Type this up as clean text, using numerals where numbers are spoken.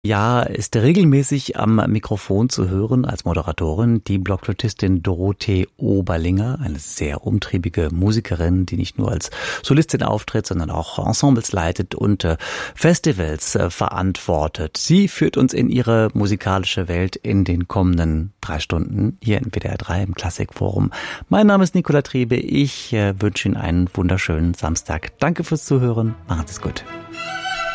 Ja, ist regelmäßig am Mikrofon zu hören als Moderatorin die Blockflötistin Dorothee Oberlinger, eine sehr umtriebige Musikerin, die nicht nur als Solistin auftritt, sondern auch Ensembles leitet und Festivals verantwortet. Sie führt uns in ihre musikalische Welt in den kommenden 3 Stunden hier in WDR 3 im Klassikforum. Mein Name ist Nicola Triebe. Ich wünsche Ihnen einen wunderschönen Samstag. Danke fürs Zuhören. Machen Sie es gut.